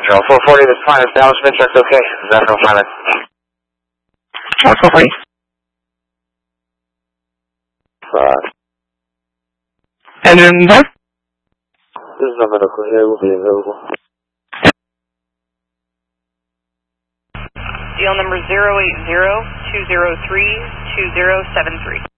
Roger. 440, that's fine. Establishment check's okay. Zephyr pilot. 440. Engine there? This is not medical here. Will be available. Deal number 080-203-2073.